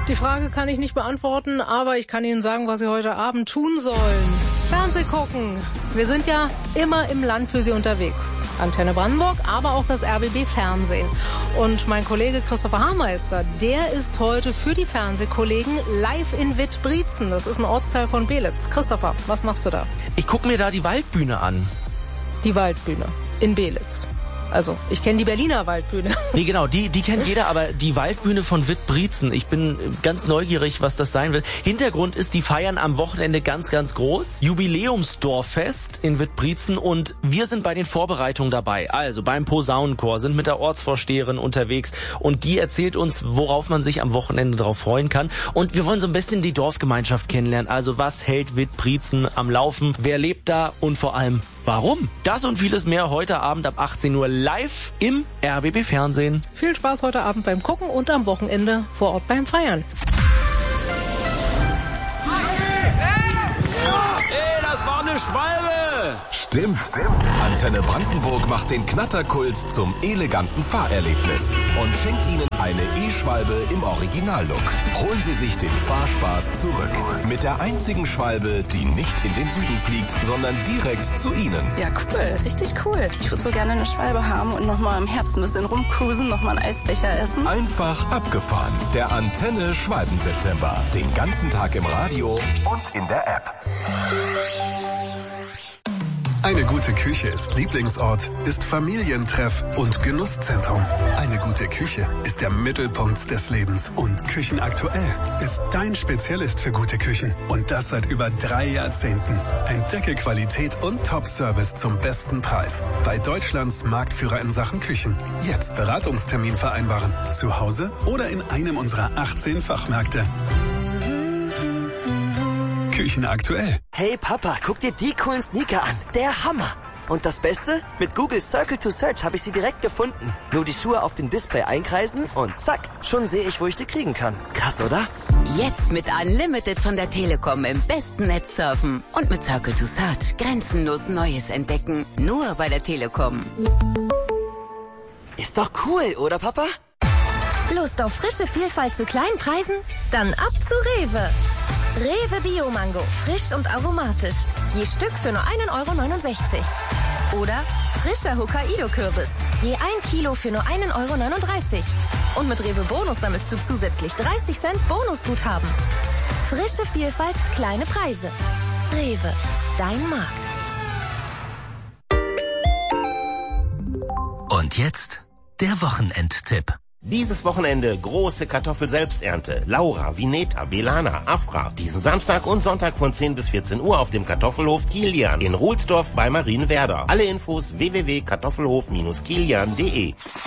Die Frage kann ich nicht beantworten, aber ich kann Ihnen sagen, was Sie heute Abend tun sollen. Fernseh gucken. Wir sind ja immer im Land für Sie unterwegs. Antenne Brandenburg, aber auch das RBB Fernsehen. Und mein Kollege Christopher Hameister, der ist heute für die Fernsehkollegen live in Wittbrietzen. Das ist ein Ortsteil von Beelitz. Christopher, was machst du da? Ich gucke mir da die Waldbühne an. Die Waldbühne in Beelitz. Also, ich kenne die Berliner Waldbühne. Nee, genau, die kennt jeder, aber die Waldbühne von Wittbrietzen, ich bin ganz neugierig, was das sein wird. Hintergrund ist, die feiern am Wochenende ganz, ganz groß. Jubiläumsdorffest in Wittbrietzen und wir sind bei den Vorbereitungen dabei. Also beim Posaunenchor, sind mit der Ortsvorsteherin unterwegs und die erzählt uns, worauf man sich am Wochenende drauf freuen kann. Und wir wollen so ein bisschen die Dorfgemeinschaft kennenlernen. Also was hält Wittbrietzen am Laufen? Wer lebt da? Und vor allem, warum? Das und vieles mehr heute Abend ab 18 Uhr live im RBB Fernsehen. Viel Spaß heute Abend beim Gucken und am Wochenende vor Ort beim Feiern. Hey, das war eine Schwalbe! Stimmt. Antenne Brandenburg macht den Knatterkult zum eleganten Fahrerlebnis und schenkt Ihnen eine E-Schwalbe im Originallook. Holen Sie sich den Fahrspaß zurück. Mit der einzigen Schwalbe, die nicht in den Süden fliegt, sondern direkt zu Ihnen. Ja, cool. Richtig cool. Ich würde so gerne eine Schwalbe haben und nochmal im Herbst ein bisschen rumcruisen, nochmal einen Eisbecher essen. Einfach abgefahren. Der Antenne Schwalben-September. Den ganzen Tag im Radio und in der App. Eine gute Küche ist Lieblingsort, ist Familientreff und Genusszentrum. Eine gute Küche ist der Mittelpunkt des Lebens. Und Küchenaktuell ist dein Spezialist für gute Küchen. Und das seit über 3 Jahrzehnten. Entdecke Qualität und Top-Service zum besten Preis. Bei Deutschlands Marktführer in Sachen Küchen. Jetzt Beratungstermin vereinbaren. Zu Hause oder in einem unserer 18 Fachmärkte. Küchenaktuell. Hey Papa, guck dir die coolen Sneaker an. Der Hammer. Und das Beste? Mit Google Circle to Search habe ich sie direkt gefunden. Nur die Schuhe auf dem Display einkreisen und zack, schon sehe ich, wo ich die kriegen kann. Krass, oder? Jetzt mit Unlimited von der Telekom im besten Netz surfen. Und mit Circle to Search grenzenlos Neues entdecken. Nur bei der Telekom. Ist doch cool, oder Papa? Lust auf frische Vielfalt zu kleinen Preisen? Dann ab zu Rewe. Rewe Bio-Mango, frisch und aromatisch. Je Stück für nur 1,69 €. Oder frischer Hokkaido-Kürbis, je 1 Kilo für nur 1,39 €. Und mit Rewe Bonus sammelst du zusätzlich 30 Cent Bonusguthaben. Frische Vielfalt, kleine Preise. Rewe, dein Markt. Und jetzt der Wochenendtipp. Dieses Wochenende große Kartoffel-Selbsternte. Laura, Vineta, Belana, Afra. Diesen Samstag und Sonntag von 10 bis 14 Uhr auf dem Kartoffelhof Kilian in Ruhlsdorf bei Marienwerder. Alle Infos www.kartoffelhof-kilian.de.